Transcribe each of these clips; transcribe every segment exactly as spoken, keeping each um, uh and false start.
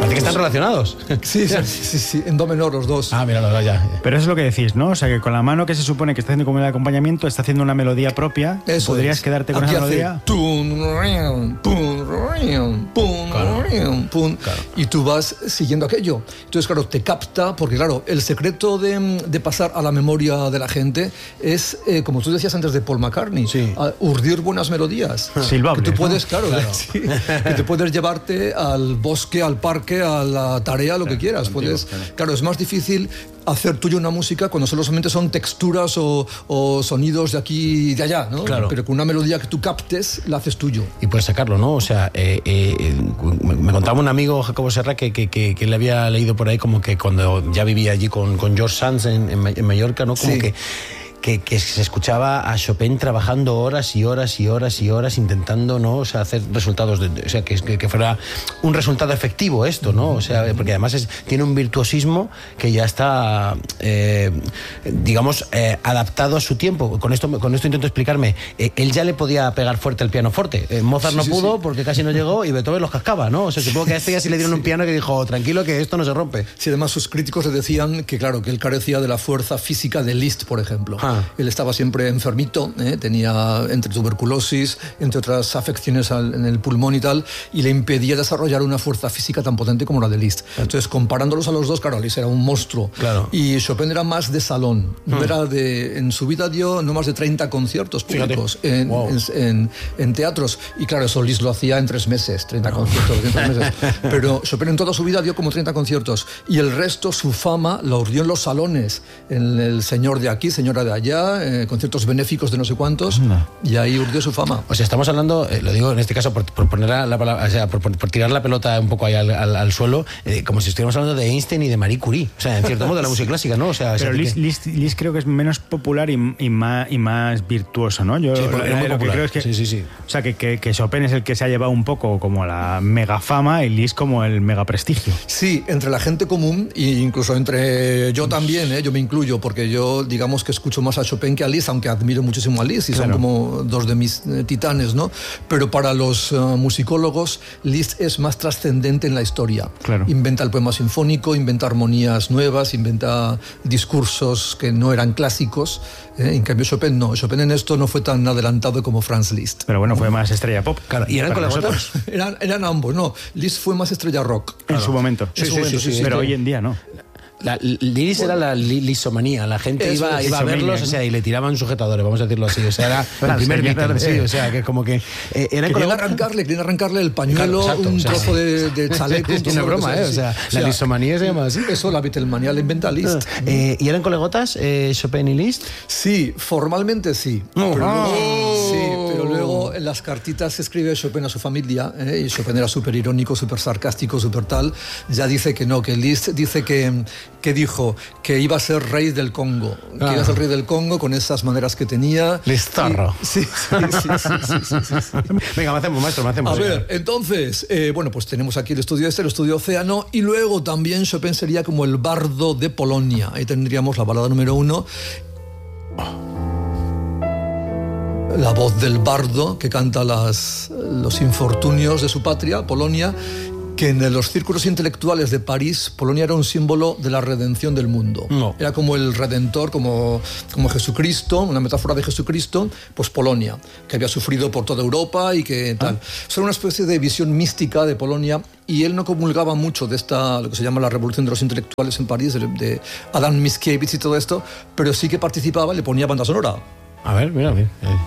Parece que están relacionados. Sí, sí, sí, sí, en do menor los dos. Ah, míralo, ya. Pero eso es lo que decís, ¿no? O sea, que con la mano que se supone que está haciendo como el acompañamiento, está haciendo una melodía propia. Eso ¿Podrías es. quedarte con Aquí esa hace melodía? Pum, pum, pum, Claro. pum, Claro. y tú vas siguiendo aquello. Entonces, claro, te capta, porque claro, el secreto de, de pasar a la memoria de la gente es, eh, como tú decías antes de Paul McCartney, Sí. a urdir buenas melodías. Silbables, que tú ¿no? puedes, claro, Claro. sí, que te puedes llevarte al bosque, al parque, a la tarea, lo que quieras. contigo, Puedes, claro. claro, es más difícil hacer tuyo una música cuando solamente son texturas o, o sonidos de aquí y de allá, ¿no? Claro. Pero con una melodía que tú captes, la haces tuyo. Y puedes sacarlo, ¿no? O sea, eh, eh, me, me contaba un amigo, Jacobo Serra, que, que, que, que le había leído por ahí como que cuando ya vivía allí con, con George Sands en, en, en Mallorca, ¿no? Como Sí. que... Que, que se escuchaba a Chopin trabajando horas y horas y horas y horas intentando, ¿no? O sea, hacer resultados, de, o sea, que, que, que fuera un resultado efectivo esto, ¿no? O sea, porque además es, tiene un virtuosismo que ya está, eh, digamos, eh, adaptado a su tiempo. Con esto, con esto intento explicarme. Eh, él ya le podía pegar fuerte el pianoforte. Eh, Mozart Sí, no sí, pudo sí. porque casi no llegó y Beethoven los cascaba, ¿no? O sea, supongo que a este ya sí le dieron un piano que dijo, tranquilo que esto no se rompe. Sí, además sus críticos le decían que, claro, que él carecía de la fuerza física de Liszt, por ejemplo. Ah. Él estaba siempre enfermito, ¿eh? Tenía entre tuberculosis, entre otras afecciones al, en el pulmón y tal, y le impedía desarrollar una fuerza física tan potente como la de Liszt. Entonces, comparándolos a los dos, claro, Liszt era un monstruo. Claro. Y Chopin era más de salón. No Hmm. era de, en su vida dio no más de treinta conciertos públicos en, Wow. en, en, en teatros. Y claro, eso Liszt lo hacía en tres meses, treinta conciertos en tres meses. Pero Chopin en toda su vida dio como treinta conciertos. Y el resto, su fama, la urdió en los salones. En el señor de aquí, señora de allá, eh, conciertos benéficos de no sé cuántos. Anda. Y ahí urdió su fama. O sea, estamos hablando, eh, lo digo en este caso por, por poner la, la palabra, o sea, por, por, por tirar la pelota un poco ahí al, al, al suelo, eh, como si estuviéramos hablando de Einstein y de Marie Curie. O sea, en cierto modo de la música clásica, ¿no? O sea, Pero o sea, Liszt, que- Liszt, Liszt creo que es menos popular y, y, más, y más virtuoso, ¿no? Yo Sí, pero eh, es muy lo que popular. creo es que, Sí, sí, sí. O sea, que, que, que Chopin es el que se ha llevado un poco como la mega fama y Liszt como el mega prestigio. Sí, entre la gente común e incluso entre yo también, ¿eh? Yo me incluyo, porque yo digamos que escucho más a Chopin que a Liszt, aunque admiro muchísimo a Liszt y Claro. son como dos de mis eh, titanes, ¿no? Pero para los uh, musicólogos, Liszt es más trascendente en la historia. Claro. Inventa el poema sinfónico, inventa armonías nuevas, inventa discursos que no eran clásicos. ¿eh? En cambio, Chopin no. Chopin en esto no fue tan adelantado como Franz Liszt. Pero bueno, fue más estrella pop. Claro, ¿y eran para colegotas? nosotros. Eran, eran ambos, no. Liszt fue más estrella rock. En su momento. En su momento, sí, sí, Pero sí. hoy en día no. La Liris era la li- lisomanía, la gente Eso iba, es, iba a lisomania, verlos, ¿no? o sea, y le tiraban sujetadores, vamos a decirlo así, o sea, era el La primer señal Beatle, de- sí, o sea, que como que eh, eran Querían colegotas- arrancarle, querían arrancarle el pañuelo, Claro, exacto, un o sea, trozo sí. de, de chaleco. un Es trozo una de lo que broma, sea, ¿eh? O sí. sea, la lisomanía se llama así. Eso, la Beatlemanía la inventa Liszt. Eh, ¿Y eran colegotas, eh, Chopin y Liszt? Sí, formalmente sí. Oh. Pero luego, Oh. sí, pero luego en las cartitas que escribe Chopin a su familia, ¿eh? Y Chopin era súper irónico, súper sarcástico, súper tal, ya dice que no, que Liszt dice que, que dijo que iba a ser rey del Congo, que Ah. iba a ser rey del Congo con esas maneras que tenía. Listarro. Y- Sí, sí, sí, sí, sí, sí, sí, sí. Venga, me hacemos, maestro, me hacemos. A ver, entonces, eh, bueno, pues tenemos aquí el estudio este, el estudio Océano, y luego también Chopin sería como el bardo de Polonia. Ahí tendríamos la balada número uno. La voz del bardo que canta las, los infortunios de su patria, Polonia, que en los círculos intelectuales de París, Polonia era un símbolo de la redención del mundo. No. Era como el redentor, como, como Jesucristo, una metáfora de Jesucristo, pues Polonia, que había sufrido por toda Europa y que tal. Era una especie de visión mística de Polonia, y él no comulgaba mucho de esta, lo que se llama la revolución de los intelectuales en París, de, de Adam Mickiewicz y todo esto, pero sí que participaba, le ponía banda sonora. A ver, mira, mira. eh.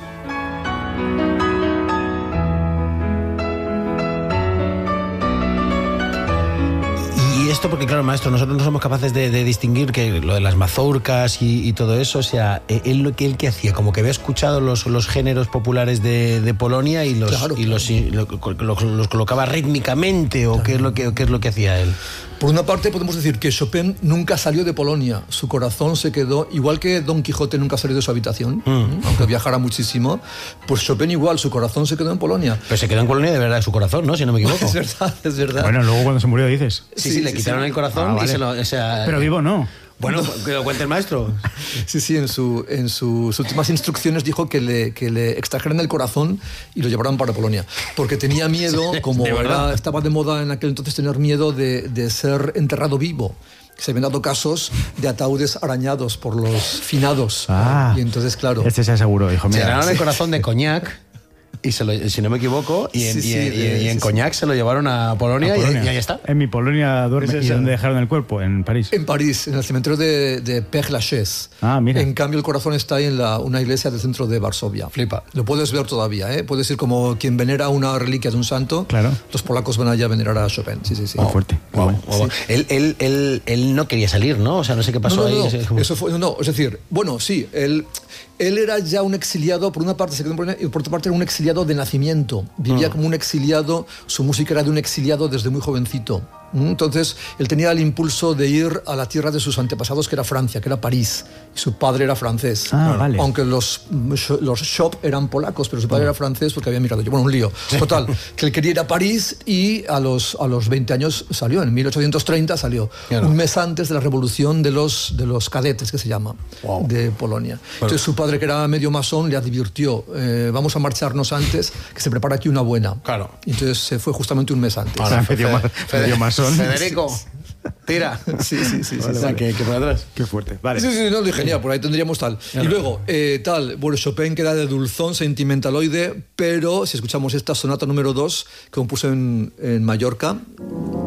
Y esto porque, claro, maestro, nosotros no somos capaces de, de distinguir que lo de las mazurcas y, y todo eso, o sea, eh, él lo que él que hacía, como que había escuchado los, los géneros populares de, de Polonia y los, Claro, y los, y lo- los, los colocaba rítmicamente, o qué es lo que, o qué es lo que hacía él. Por una parte podemos decir que Chopin nunca salió de Polonia, su corazón se quedó, igual que Don Quijote nunca salió de su habitación, Mm. aunque viajara muchísimo, pues Chopin igual, su corazón se quedó en Polonia. Pero se quedó en Polonia de verdad, su corazón, ¿no? Si no me equivoco. Es verdad, es verdad. Bueno, luego cuando se murió dices. Sí, sí, Sí, le sí, quitaron sí. el corazón Ah, y vale. se lo... O sea, Pero vivo no. Bueno, que lo cuente el maestro. Sí, sí, en, su, en sus últimas instrucciones dijo que le, que le extrajeran el corazón y lo llevaran para Polonia. Porque tenía miedo, como ¿De era, verdad? estaba de moda en aquel entonces tener miedo de, de ser enterrado vivo. Se habían dado casos de ataúdes arañados por los finados. Ah, y entonces, claro. Este se aseguró, dijo, Se mira. llenaron el corazón de coñac, y se lo, si no me equivoco, y en, Sí, sí, y en- y en- y en sí, sí. coñac se lo llevaron a Polonia, a y- Polonia. Y, ahí está. En mi Polonia duerme. Es ¿Y esa. dónde dejaron el cuerpo? En París. En París, en el cementerio de, de Père Lachaise. Ah, mira. En cambio, el corazón está ahí en la, una iglesia del centro de Varsovia. Flipa. Lo puedes ver todavía, ¿eh? Puedes ir como quien venera una reliquia de un santo. Claro. Los polacos van allá a venerar a Chopin. Sí, sí, sí. Muy fuerte. Guau, Muy guau, guau. Él, él, él, él no quería salir, ¿no? O sea, no sé qué pasó no, no, ahí. no, Es como- eso fue, no, no, es decir, bueno, sí, él, él era ya un exiliado, por una parte se quedó en Polonia, y por otra parte era un exiliado de nacimiento. Vivía como un exiliado, su música era de un exiliado desde muy jovencito. ¿Mm? Entonces, él tenía el impulso de ir a la tierra de sus antepasados, que era Francia, que era París, y su padre era francés. Ah, vale. Aunque los, los Shop eran polacos, pero su padre era francés porque había migrado. Bueno, un lío. Total, que él quería ir a París y a los, a los veinte años salió, en mil ochocientos treinta salió, Claro. un mes antes de la revolución de los, de los cadetes, que se llama, Wow. de Polonia. Entonces su padre, que era medio masón, le advirtió, eh, vamos a marcharnos antes, que se prepara aquí una buena. Claro. Y entonces se fue justamente un mes antes. Ahora, medio, ma- Fede- medio masón. Federico, tira. Sí, sí, sí. sí, O sí. sea, que, que por atrás. Qué fuerte. Vale. Sí, sí, no, dije, genial, por ahí tendríamos tal. Y luego, eh, tal, bueno, Chopin queda de dulzón, sentimentaloide, pero si escuchamos esta sonata número dos, que compuso en, en Mallorca,